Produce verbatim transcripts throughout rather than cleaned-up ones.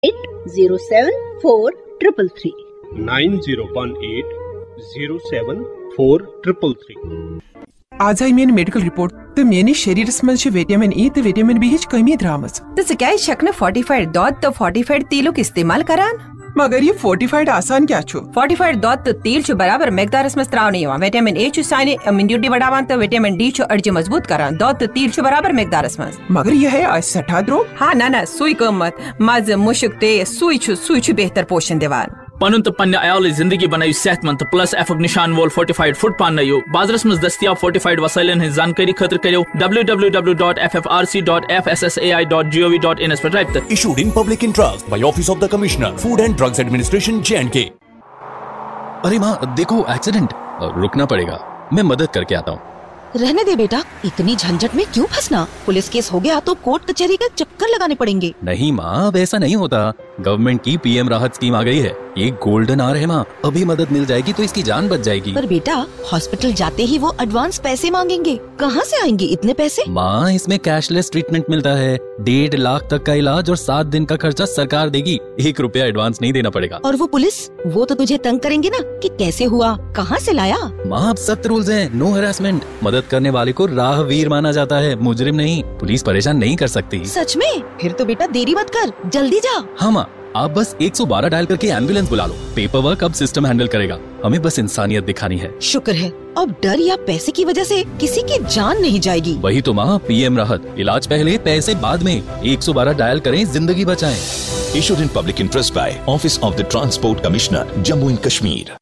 eight zero seven four triple three nine zero one eight zero seven four triple three. आज आई मेरी medical report तो मेरी शरीरस मंज vitamin E तो vitamin B hitch कमी द्रामस तो क्या शक न फोर्टिफाइड दूध तो फोर्टिफाइड तेलुक इस्तेमाल करान मगर ये फोर्टिफाइड आसान क्या छु फोर्टिफाइड दूध तो तेल छु बराबर मिकदारस में स्त्राव नहीं हुआ विटामिन ए छु साइने इम्यूनिटी बढ़ावान तो विटामिन डी छु अर्जी मजबूत करान दूध तो तेल छु बराबर मिकदारस में मगर ये है आज सठा द्रो हाँ ना ना सुई कमत मज मुशक ते सुई छु सुई छु बेहतर पोषण देवान पनुन तो पन्ने आयाल जिंदगी बनाई सेहतमंद तो प्लस एफ निशान वोल फोर्टिफाइड फूड पान नयो बाजारस में दस्तियाब फोर्टिफाइड वसाइलन है जानकारी खतर करो W W W dot F F R C dot F S S A I dot G O V dot in पर टाइप तक issued in public interest by office of the commissioner food and drugs administration J and के। अरे माँ देखो accident, रुकना पड़ेगा, मैं मदद करके आता हूँ। रहने दे बेटा, इतनी झंझट में क्यों फंसना, पुलिस केस हो गया तो कोर्ट कचहरी का चक्कर लगाने पड़ेंगे। नहीं माँ, अब ऐसा नहीं होता, गवर्नमेंट की पीएम राहत स्कीम आ गई है, ये गोल्डन आवर है माँ, अभी मदद मिल जाएगी तो इसकी जान बच जाएगी। पर बेटा हॉस्पिटल जाते ही वो एडवांस पैसे मांगेंगे, कहाँ से आएंगे इतने पैसे? माँ इसमें कैशलेस ट्रीटमेंट मिलता है, डेढ़ लाख तक का इलाज और सात दिन का खर्चा सरकार देगी, एक रुपया एडवांस नहीं देना पड़ेगा। और वो पुलिस, वो तो तुझे तंग करेंगे ना कि कैसे हुआ, कहाँ से लाया? माँ अब सख्त रूल्स हैं, नो हैरेसमेंट, मदद करने वाले को राहवीर माना जाता है, मुजरिम नहीं। पुलिस परेशान नहीं कर सकती। सच में? फिर तो बेटा देरी मत कर, जल्दी जा। हाँ माँ, आप बस एक सौ बारह डायल करके एम्बुलेंस बुला लो, पेपर वर्क अब सिस्टम हैंडल करेगा, हमें बस इंसानियत दिखानी है। शुक्र है, अब डर या पैसे की वजह से किसी की जान नहीं जाएगी। वही तो माँ, पीएम राहत, इलाज पहले पैसे बाद में, एक सौ बारह डायल करें, जिंदगी बचाएं। Issued in public interest by office of the transport commissioner Jammu and Kashmir.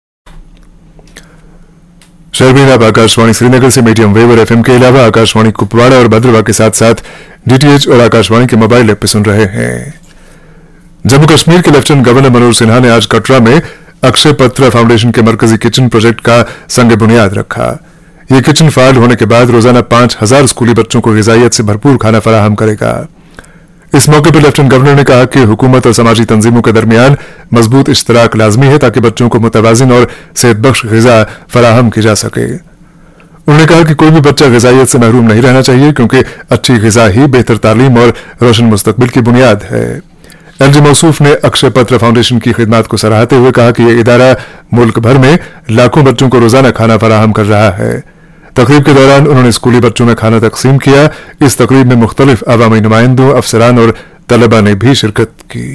Sharmin आप आकाशवाणी श्रीनगर से मीडियम वेव और एफएम के अलावा आकाशवाणी कुपवाड़ा और भद्रवा के साथ साथ डीटीएच और आकाशवाणी के मोबाइल ऐप पे सुन रहे हैं। जम्मू कश्मीर के लेफ्टिनेंट गवर्नर मनोज सिन्हा ने आज कटरा में अक्षय पत्र फाउंडेशन के मरकजी किचन प्रोजेक्ट का संग बुनियाद रखा। ये किचन फाइल होने के बाद रोजाना पांच हजार स्कूली बच्चों को ग़िज़ाइयत से भरपूर खाना फराहम करेगा। इस मौके पर लेफ्टिनेंट गवर्नर ने कहा कि हुकूमत और समाजी तंजीमों के दरमियान मजबूत इश्तराक लाजमी है ताकि बच्चों को मुतवाजिन और सेहतबख्श ग़िज़ा फराहम की जा सके। उन्होंने कहा कि कोई भी बच्चा ग़िज़ाइयत से महरूम नहीं रहना चाहिए क्योंकि अच्छी ग़िज़ा ही बेहतर तालीम और रोशन मुस्तकबिल की बुनियाद है। एलजी मौसूफ ने अक्षय पत्र फाउंडेशन की खिदमत को सराहते हुए कहा कि यह इदारा मुल्क भर में लाखों बच्चों को रोजाना खाना फराहम कर रहा है। तकरीब के दौरान उन्होंने स्कूली बच्चों में खाना तकसीम किया। इस तकरीब में मुख्तलिफ अवामी नुमाइंदों, अफसरान और तलबा ने भी शिरकत की।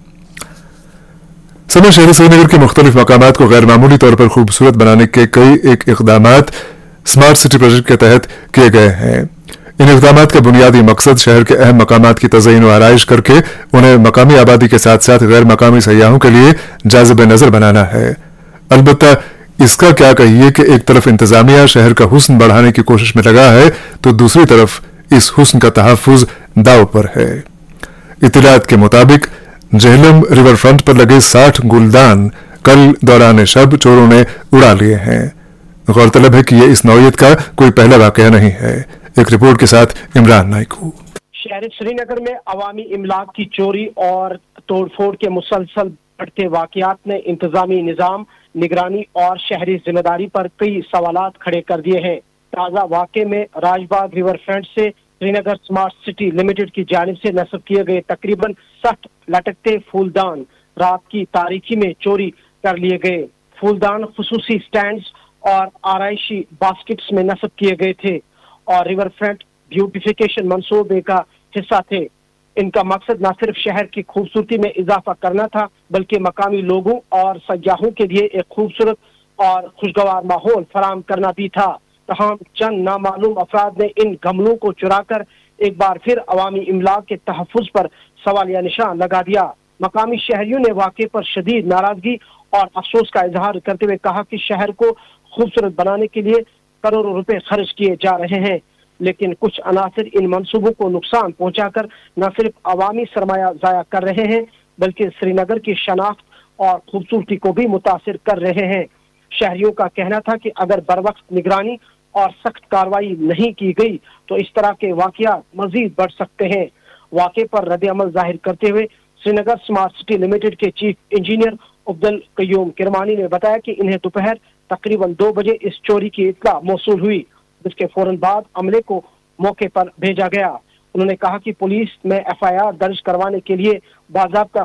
सदर शहर श्रीनगर के मुख्तलिफ मकामात को गैर मामूली तौर पर खूबसूरत बनाने के कई एक इकदामात स्मार्ट सिटी प्रोजेक्ट के तहत किए गए हैं। इन इक़दामात का बुनियादी मकसद शहर के अहम मकामात की तज़यीन व आराइश करके उन्हें मकामी आबादी के साथ साथ गैर मकामी सयाहों के लिए जाज़िब नज़र बनाना है। अलबत्ता इसका क्या कहिए कि एक तरफ इंतजामिया शहर का हुस्न बढ़ाने की कोशिश में लगा है तो दूसरी तरफ इस हुस्न का तहफ़्फ़ुज़ दाव पर है। इत्तलात के मुताबिक जहलम रिवर फ्रंट पर लगे साठ गुलदान कल दौरान शब चोरों ने उड़ा लिए हैं। गौरतलब है कि यह इस नौयत का कोई पहला वाक़या नहीं है। एक रिपोर्ट के साथ इमरान नाइकू। शहर श्रीनगर में अवामी इमलाक की चोरी और तोड़फोड़ के मुसलसल बढ़ते वाकयात ने इंतजामी निजाम, निगरानी और शहरी जिम्मेदारी पर कई सवालात खड़े कर दिए हैं। ताज़ा वाक़े में राजबाग रिवर फ्रंट से श्रीनगर स्मार्ट सिटी लिमिटेड की जानिब से नस्ब किए गए तकरीबन साठ लटकते फूलदान रात की तारीकी में चोरी कर लिए गए। फूलदान खुसूसी स्टैंड्स और आराइशी बास्केट्स में नस्ब किए गए थे और रिवर फ्रंट ब्यूटिफिकेशन मंसूबे का हिस्सा थे। इनका मकसद न सिर्फ शहर की खूबसूरती में इजाफा करना था बल्कि मकामी लोगों और सयाहों के लिए एक खूबसूरत और खुशगवार माहौल फराहम करना भी था। तमाम चंद नामालूम अफराद ने इन गमलों को चुराकर एक बार फिर अवामी इमलाक के तहफ़्फ़ुज़ पर सवालिया निशान लगा दिया। मकामी शहरियों ने वाक़े पर शदीद नाराजगी और अफसोस का इजहार करते हुए कहा कि शहर को खूबसूरत बनाने के लिए करोड़ों रुपए खर्च किए जा रहे हैं, लेकिन कुछ अनासिर इन मंसूबों को नुकसान पहुंचाकर न सिर्फ अवामी सरमाया ज़ाया कर रहे हैं बल्कि श्रीनगर की शनाख्त और खूबसूरती को भी मुतासिर कर रहे हैं। शहरियों का कहना था कि अगर बरवक्त निगरानी और सख्त कार्रवाई नहीं की गई तो इस तरह के वाक़यात मजीद बढ़ सकते हैं। वाक़े पर रद्द अमल जाहिर करते हुए श्रीनगर स्मार्ट सिटी लिमिटेड के चीफ इंजीनियर अब्दुल कयूम किरमानी ने बताया कि इन्हें दोपहर तकरीबन दो बजे इस चोरी की इत्तला मौसूल हुई, जिसके फौरन बाद अमले को मौके पर भेजा गया। انہوں نے کہا کہ پولیس میں ایف آئی آر درج کروانے کے لیے باضابطہ